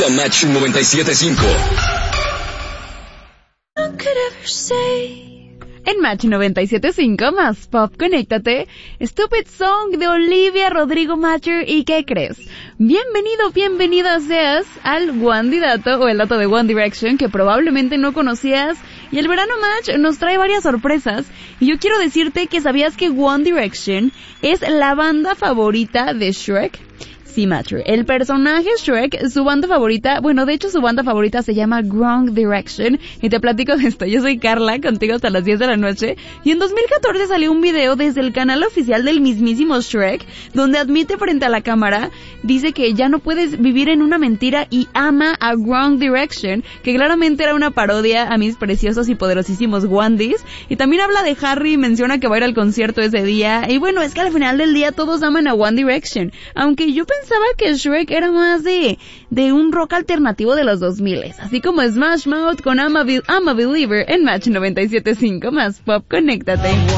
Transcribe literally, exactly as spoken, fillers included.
a Match noventa y siete punto cinco. En Match noventa y siete punto cinco más Pop, conéctate. Stupid Song de Olivia Rodrigo Matcher. ¿Y qué crees? Bienvenido, bienvenida seas al One Dato o el dato de One Direction que probablemente no conocías. Y el verano Match nos trae varias sorpresas. Y yo quiero decirte que sabías que One Direction es la banda favorita de Shrek. Sí, Matcher. El personaje Shrek, su banda favorita, bueno, de hecho su banda favorita se llama Wrong Direction, y te platico de esto. Yo soy Carla, contigo hasta las diez de la noche, y en dos mil catorce salió un video desde el canal oficial del mismísimo Shrek, donde admite frente a la cámara, dice que ya no puedes vivir en una mentira y ama a Wrong Direction, que claramente era una parodia a mis preciosos y poderosísimos Wandies, y también habla de Harry, menciona que va a ir al concierto ese día, y bueno, es que al final del día todos aman a One Direction, aunque yo pensé Pensaba que Shrek era más de, de un rock alternativo de los dos mil, así como Smash Mouth con I'm a, Be- I'm a Believer en Match noventa y siete punto cinco más Pop, conéctate.